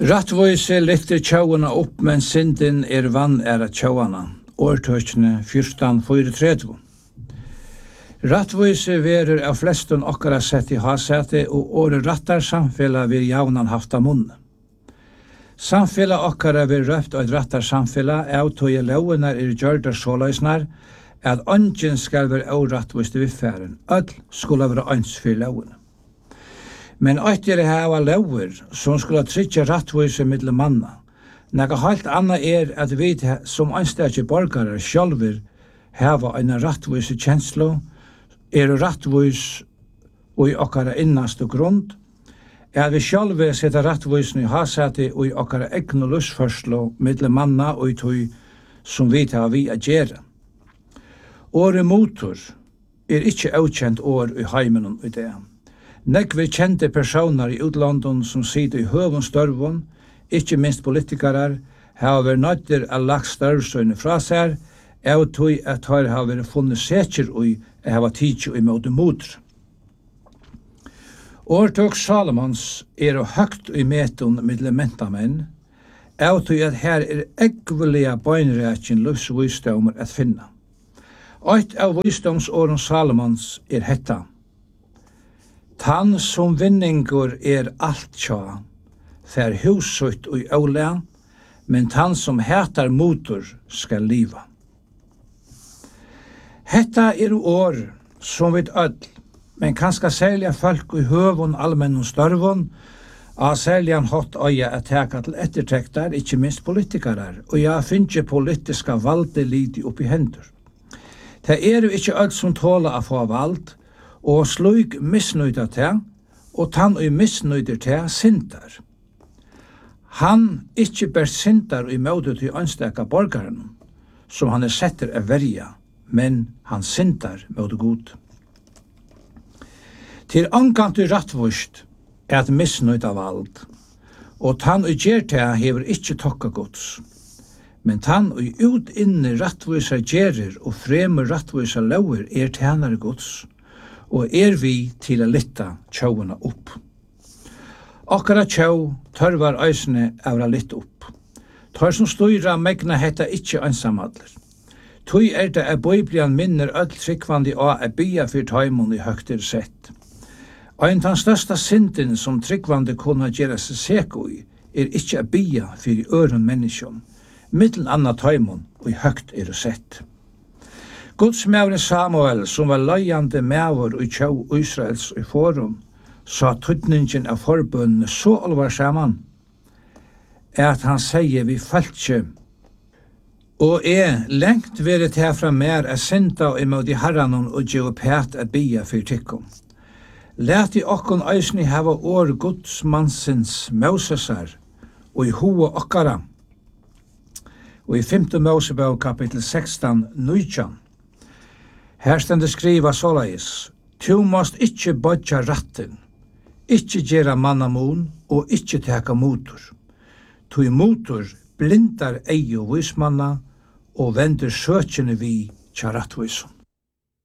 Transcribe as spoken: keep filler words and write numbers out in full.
Rattvise lyfter tjauana opp, men synden er vann er at tjauana. Årtøkene fjortan trettio. Rattvise verur av flestun okkara sett i hasete, og åre rattar samfella vir jaunan hafta munn. Samfella okkara vir røft og rattar samfella, av tøye launar er gjørdar såleisnar, at ongen skal være årattvist vi færen, öll skulle være ans for launar. Men ættir er hava lauer som skulle tryggja rattvise middel manna. Nega halt anna er at vi som anstætje borgarar sjálfur hava en rattvise kjenslo, er rattvis og i okkara innaste grund, er vi sjálfur seta rattvisen i hasati og i okkara egnu lusførslo middel manna og i tøy som vi tar vi a gjera. Åre motor er ikkje aukjent år i heimen i det. Nekve kjente personer i utlandet som sitter i høvun størvun, ikkje minst politikarar, har vært nøyder av lagt størvsøyne fra seg, av tog at her har vært funnet seker ui, og har vært tidsi i måte motor. Årtøk Salomons er og høgt i metun middel mentamenn, av tog at her er ekvelige bøynreakin livsvisdommer at finna. Eitt av visdomsåren Salomons er hetta: Tann som vinningur er alt tja, fer husut og åle, men tann som hetar motor skal liva. Hetta er år som vid öll, men kanska sälja folk i høvun allmennum størvun, a säljan hot øya at teka til ettertrektar, ikkje minst politikarar, og ja finnje politiska valde lidi upp i hendur. Det er jo ikkje öll som tåla a få vald, og slug misnøyda til, og tann og misnøyder til sintar. Han ikkje ber sintar i møte til ansteka borgaren, som han er setter av verja, men han sintar møte god. Til angant i rattvust er at misnøyda vald, og tann og gjer til hever ikkje tokka gods. Men tann og ut inne rattvisa gjerir og fremur rattvisa lauer er tænare gods, og er vi til å lytta tjauana opp. Okkara tjau tørvar øysene av å lytta opp. Tar som styra megna hetta ikkje einsamadler. Tøy er det at Biblian minner öll tryggvandi av a bya fyr taimon i høgtir sett. Ein tann størsta synden som tryggvandi kunna gjera seg seko i, er ikkje a bya fyr i øren menneskjom, mittel anna taimon og i høgt er sett. Guds mævren Samuel, som var løyande mæver i tjau Israels i forum, sa tydningen av forbundene så alvarsaman, er at han sier vi falskje, og er lengt veret herfra mer er synda imod i herranon og geopæt er bia fyr tikkum. Læt i okkon eisni hava år Guds mansins Mosesar, og i hoa okkara, og i femte Mosebok kapittel sekstan nitjan. Her stendur skriva såleis: Tu måst ikkje bodja ratten, ikkje gjera mannamun og ikkje teka motor. Tu motor blindar eio vismanna og vender søkjene vi tja rattvisun.